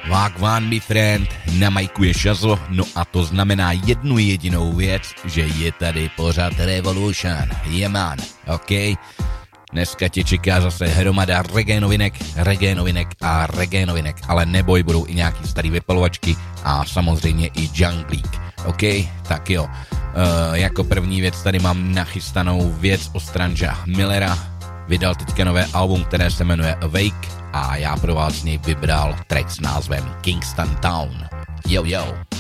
Vágván, my friend, na majku je Šazo, no a to znamená jednu jedinou věc, že je tady pořád Revolution. Je man, ok? Dneska tě čeká zase hromada reggae novinek, ale neboj, budou i nějaký starý vypalovačky a samozřejmě i junglík, ok? Tak jo, jako první věc tady mám nachystanou věc o Strangea Millera. Vydal teďka nové album, které se jmenuje Awake a já pro vás z něj vybral track s názvem Kingston Town. Yo.